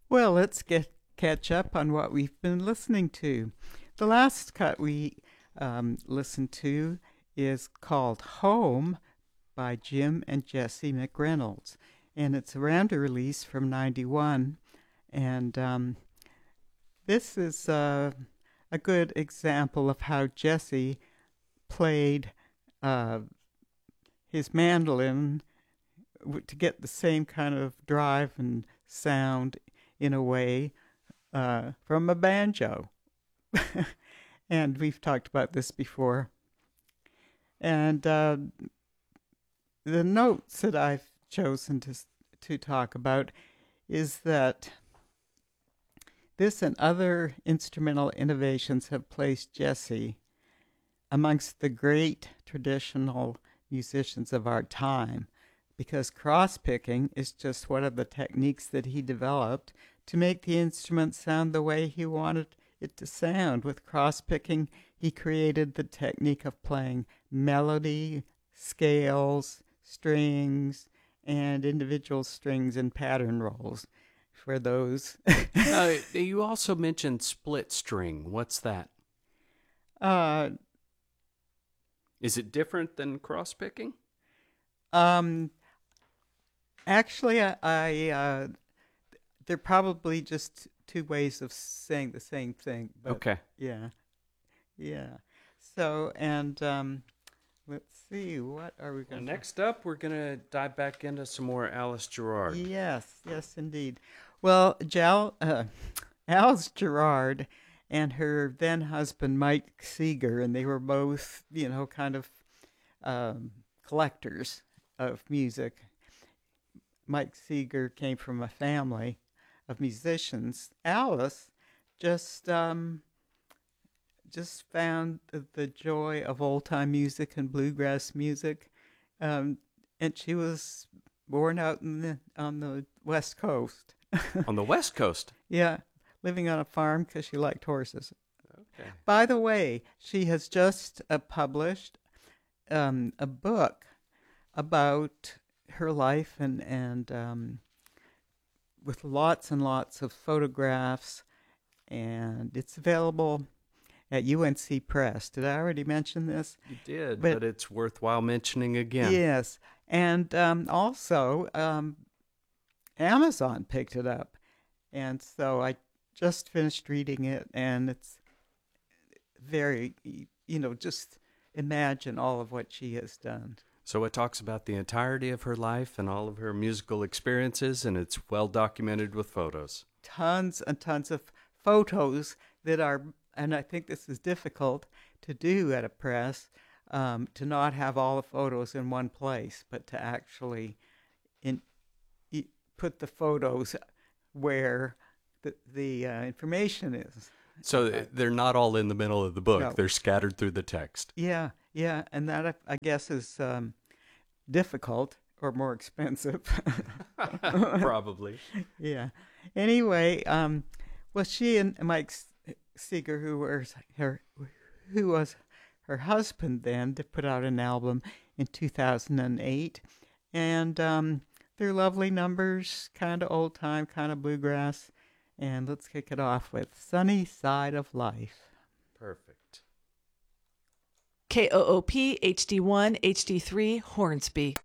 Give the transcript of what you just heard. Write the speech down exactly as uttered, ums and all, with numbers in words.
Well, let's get catch up on what we've been listening to. The last cut we um, listened to is called Home by Jim and Jesse McReynolds, and it's a round release from ninety-one. And um, this is uh, a good example of how Jesse played uh, his mandolin to get the same kind of drive and sound in a way uh, from a banjo. And we've talked about this before. And uh, the notes that I've chosen to to talk about is that this and other instrumental innovations have placed Jesse amongst the great traditional musicians of our time, because cross-picking is just one of the techniques that he developed to make the instrument sound the way he wanted it to sound. With cross-picking, he created the technique of playing melody, scales, strings, and individual strings and pattern rolls for those. uh, you also mentioned split string. What's that? Uh, Is it different than cross-picking? um, actually, I, I uh, they're probably just two ways of saying the same thing. But Okay. yeah, yeah. So, and um, let's see, what are we Well, going to... next up, we're going to dive back into some more Alice Gerrard. Yes, yes, indeed. Well, Jal, uh, Alice Gerrard and her then husband, Mike Seeger, and they were both, you know, kind of um, collectors of music. Mike Seeger came from a family of musicians. Alice just um, just found the, the joy of old time music and bluegrass music, um, and she was born out in the, on the West Coast. On the West Coast? Yeah, living on a farm because she liked horses. Okay. By the way, she has just uh, published um, a book about her life and and um, with lots and lots of photographs, and it's available at U N C Press. Did I already mention this? You did, but, but it's worthwhile mentioning again. Yes, and um, also um, Amazon picked it up, and so I just finished reading it, and it's very, you know, just imagine all of what she has done. So it talks about the entirety of her life and all of her musical experiences, and it's well documented with photos. Tons and tons of photos that are, and I think this is difficult to do at a press, um, to not have all the photos in one place, but to actually in, put the photos where the, the uh, information is. So uh, they're not all in the middle of the book. No. They're scattered through the text. Yeah, yeah, and that, I guess, is um, difficult or more expensive. Probably. Yeah. Anyway, um, well, she and Mike Seeger, who was her, who was her husband then, to put out an album in two thousand eight, and um, they're lovely numbers, kind of old time, kind of bluegrass. And let's kick it off with Sunny Side of Life. Perfect. K O O P H D one H D three Hornsby.